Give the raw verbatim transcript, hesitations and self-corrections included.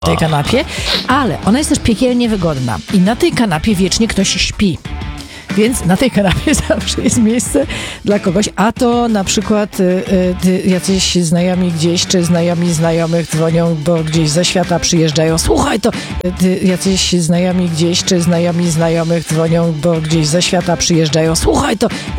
tej kanapie, ale ona jest też piekielnie wygodna i na tej kanapie wiecznie ktoś śpi. Więc na tej kanapie zawsze jest miejsce dla kogoś, a to na przykład y, y, jacyś znajomi gdzieś, czy znajomi znajomych dzwonią, bo gdzieś ze świata przyjeżdżają. Słuchaj, to y, jacyś znajomi gdzieś, czy znajomi znajomych dzwonią, bo gdzieś ze świata przyjeżdżają. Słuchaj, to